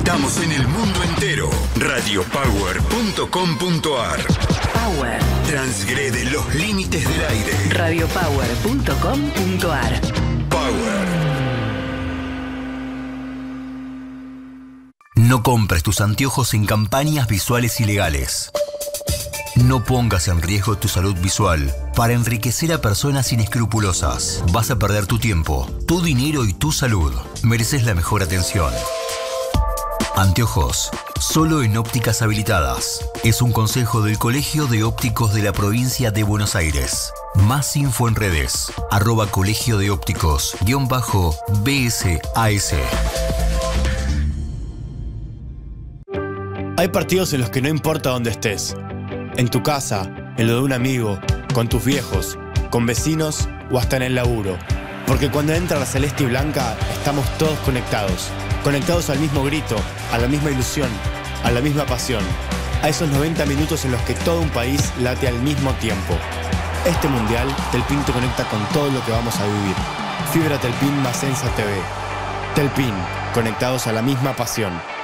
Estamos en el mundo entero. Radiopower.com.ar. Power. Transgrede los límites del aire. Radiopower.com.ar. Power. No compres tus anteojos en campañas visuales ilegales. No pongas en riesgo tu salud visual para enriquecer a personas inescrupulosas. Vas a perder tu tiempo, tu dinero y tu salud. Mereces la mejor atención. Anteojos, solo en ópticas habilitadas. Es un consejo del Colegio de Ópticos de la Provincia de Buenos Aires. Más info en redes. @Colegio de Ópticos _BSAS. Hay partidos en los que no importa dónde estés. En tu casa, en lo de un amigo, con tus viejos, con vecinos o hasta en el laburo. Porque cuando entra la celeste y blanca, estamos todos conectados. Conectados al mismo grito, a la misma ilusión, a la misma pasión. A esos 90 minutos en los que todo un país late al mismo tiempo. Este mundial, Telpin te conecta con todo lo que vamos a vivir. Fibra Telpin más Sensa TV. Telpin, conectados a la misma pasión.